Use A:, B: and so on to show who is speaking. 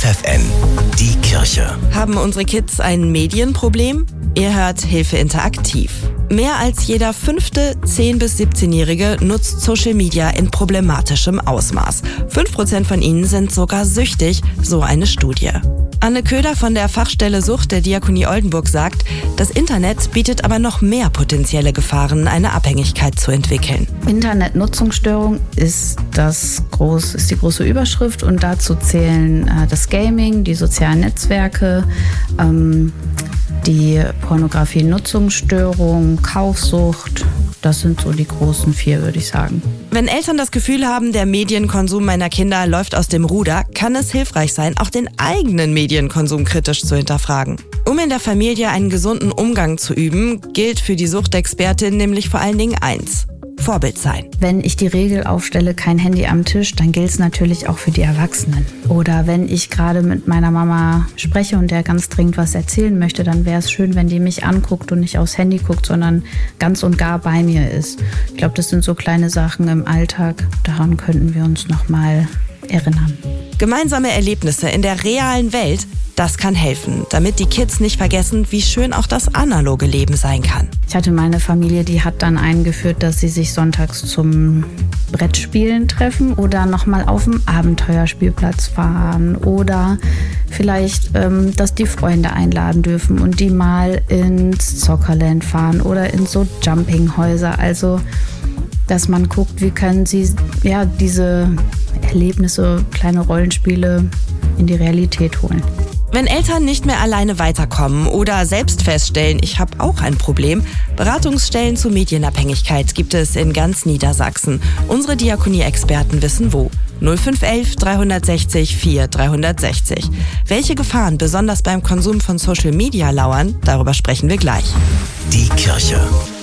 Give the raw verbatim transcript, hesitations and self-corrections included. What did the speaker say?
A: F F N, die Kirche.
B: Haben unsere Kids ein Medienproblem? Ihr hört Hilfe Interaktiv. Mehr als jeder fünfte zehn- bis siebzehnjährige nutzt Social Media in problematischem Ausmaß. fünf Prozent von ihnen sind sogar süchtig, so eine Studie. Anne Köder von der Fachstelle Sucht der Diakonie Oldenburg sagt, das Internet bietet aber noch mehr potenzielle Gefahren, eine Abhängigkeit zu entwickeln.
C: Internetnutzungsstörung ist, das groß, ist die große Überschrift und dazu zählen äh, das Gaming, die sozialen Netzwerke, ähm, die Pornografie-Nutzungsstörung, Kaufsucht. Das sind so die großen vier, würde ich sagen.
B: Wenn Eltern das Gefühl haben, der Medienkonsum meiner Kinder läuft aus dem Ruder, kann es hilfreich sein, auch den eigenen Medienkonsum kritisch zu hinterfragen. Um in der Familie einen gesunden Umgang zu üben, gilt für die Suchtexpertin nämlich vor allen Dingen eins: Vorbild sein.
C: Wenn ich die Regel aufstelle, kein Handy am Tisch, dann gilt es natürlich auch für die Erwachsenen. Oder wenn ich gerade mit meiner Mama spreche und der ganz dringend was erzählen möchte, dann wäre es schön, wenn die mich anguckt und nicht aufs Handy guckt, sondern ganz und gar bei mir ist. Ich glaube, das sind so kleine Sachen im Alltag, daran könnten wir uns nochmal erinnern.
B: Gemeinsame Erlebnisse in der realen Welt, das kann helfen, damit die Kids nicht vergessen, wie schön auch das analoge Leben sein kann.
C: Ich hatte meine Familie, die hat dann eingeführt, dass sie sich sonntags zum Brettspielen treffen oder nochmal auf dem Abenteuerspielplatz fahren oder vielleicht, ähm, dass die Freunde einladen dürfen und die mal ins Zockerland fahren oder in so Jumpinghäuser. Also, dass man guckt, wie können sie ja, diese Erlebnisse, kleine Rollenspiele in die Realität holen.
B: Wenn Eltern nicht mehr alleine weiterkommen oder selbst feststellen, ich habe auch ein Problem, Beratungsstellen zur Medienabhängigkeit gibt es in ganz Niedersachsen. Unsere Diakonie-Experten wissen wo. null fünf elf dreihundertsechzig vier dreihundertsechzig. Welche Gefahren besonders beim Konsum von Social Media lauern, darüber sprechen wir gleich.
A: Die Kirche